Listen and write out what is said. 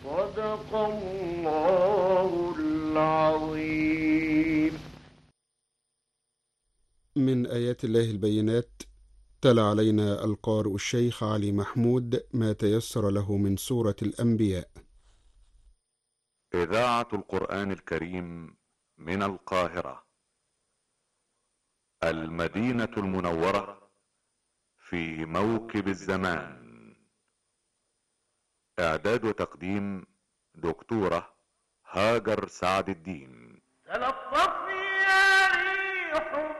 صدق الله العظيم. من آيات الله البينات. تلا علينا القارئ الشيخ علي محمود ما تيسر له من سورة الأنبياء. إذاعة القرآن الكريم من القاهرة، المدينة المنورة، في موكب الزمان. إعداد وتقديم دكتورة هاجر سعد الدين. تلطفي يا ريح